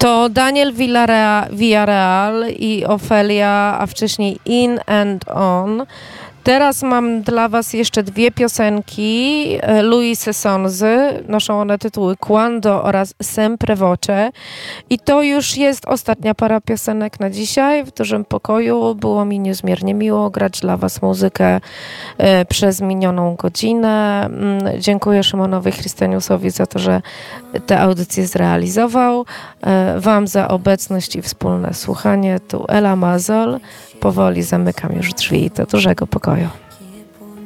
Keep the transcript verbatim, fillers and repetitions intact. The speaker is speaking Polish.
To Daniel Villarreal, Villarreal i Ofelia, a wcześniej In and On. Teraz mam dla was jeszcze dwie piosenki Luisy Sonzy. Noszą one tytuły Quando oraz Sempre Voce. I to już jest ostatnia para piosenek na dzisiaj w dużym pokoju. Było mi niezmiernie miło grać dla was muzykę e, przez minioną godzinę. Mm, dziękuję Szymonowi Chrystianiusowi za to, że tę audycję zrealizował. E, wam za obecność i wspólne słuchanie. Tu Ela Mazol. Powoli zamykam już drzwi do dużego pokoju.